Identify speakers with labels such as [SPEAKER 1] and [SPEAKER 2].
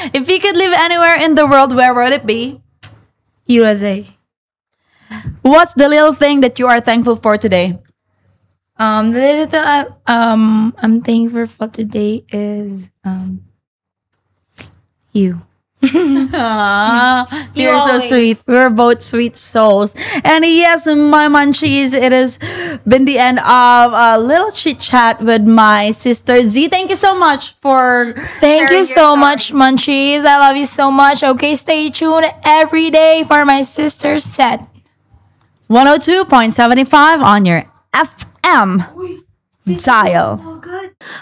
[SPEAKER 1] If you could live anywhere in the world, where would it be?
[SPEAKER 2] USA.
[SPEAKER 1] What's the little thing that you are thankful for today?
[SPEAKER 2] The little thing I'm thankful for today is you.
[SPEAKER 1] You're so
[SPEAKER 2] always.
[SPEAKER 1] sweet. We're both sweet souls. And yes, my munchies, it has been the end of a little chit chat with my sister Z. Thank you so much for
[SPEAKER 2] Thank
[SPEAKER 1] sharing
[SPEAKER 2] you
[SPEAKER 1] your
[SPEAKER 2] so
[SPEAKER 1] story.
[SPEAKER 2] much, Munchies. I love you so much. Okay, stay tuned every day for my sister's set.
[SPEAKER 1] 102.75 on your FM dial.